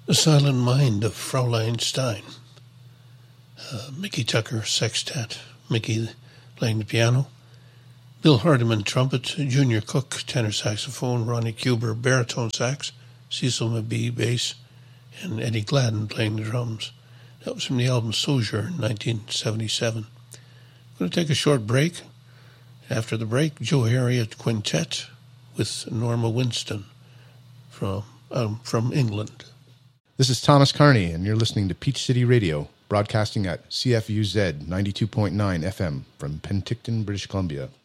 The Silent Mind of Fraulein Stein. Mickey Tucker, sextet, Mickey playing the piano. Bill Hardiman, trumpet. Junior Cook, tenor saxophone. Ronnie Cuber, baritone sax. Cecil McBee, bass. And Eddie Gladden playing the drums. That was from the album Sojourn, 1977. I'm going to take a short break. After the break, Joe Harriott Quintet with Norma Winston from England. This is Thomas Carney, and you're listening to Peach City Radio, broadcasting at CFUZ 92.9 FM from Penticton, British Columbia.